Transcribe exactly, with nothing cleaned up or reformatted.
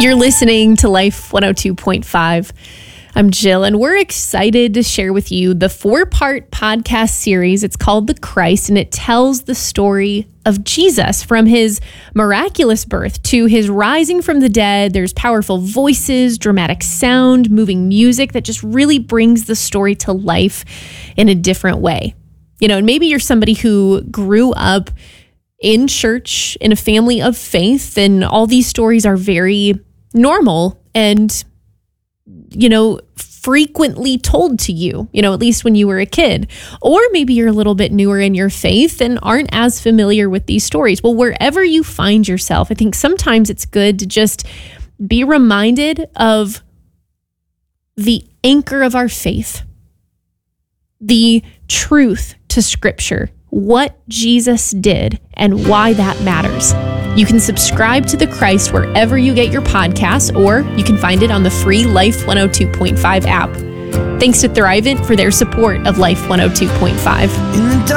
You're listening to Life one oh two point five. I'm Jill, and we're excited to share with you the four-part podcast series. It's called The Christ, and it tells the story of Jesus from his miraculous birth to his rising from the dead. There's powerful voices, dramatic sound, moving music that just really brings the story to life in a different way. You know, and maybe you're somebody who grew up in church, in a family of faith, and all these stories are very normal and you know, frequently told to you, you know, at least when you were a kid. Or maybe you're a little bit newer in your faith and aren't as familiar with these stories. Well, wherever you find yourself, I think sometimes it's good to just be reminded of the anchor of our faith, the truth to Scripture, what Jesus did, and why that matters. You can subscribe to The Christ wherever you get your podcasts, or you can find it on the free Life one oh two point five app. Thanks to Thrivent for their support of Life one oh two point five.